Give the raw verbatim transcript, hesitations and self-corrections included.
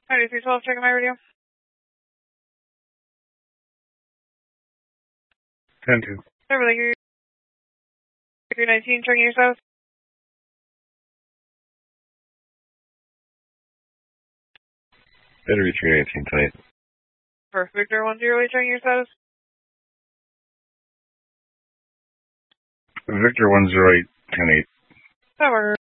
ninety-three twelve, checking my radio. ten two. Beverly, you're three nineteen, checking your south. Battery three nineteen, tonight. Perfect, Victor one zero eight, checking your status. Victor one zero eight, ten eight. That works.